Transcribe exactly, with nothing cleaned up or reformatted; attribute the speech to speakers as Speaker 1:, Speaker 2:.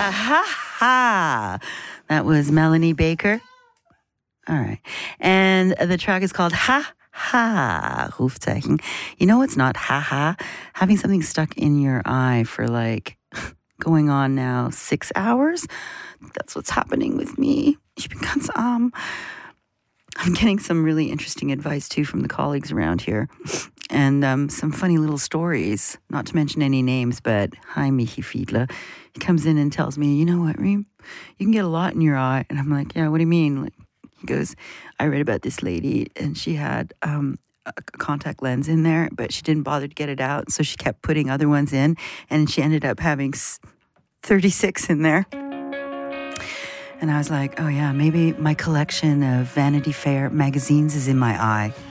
Speaker 1: ha ha. That was Melanie Baker. All right. And the track is called Ha Ha, Rufzeichen. You know what's not ha ha? Having something stuck in your eye for like going on now six hours. That's what's happening with me. Ich bin ganz arm. I'm getting some really interesting advice too from the colleagues around here. And um, some funny little stories, not to mention any names, but hi, Michi Fiedler. He comes in and tells me, you know what, Reem, you can get a lot in your eye. And I'm like, yeah, what do you mean? Like, he goes, I read about this lady and she had um, a contact lens in there, but she didn't bother to get it out. So she kept putting other ones in and she ended up having thirty-six in there. And I was like, oh yeah, maybe my collection of Vanity Fair magazines is in my eye.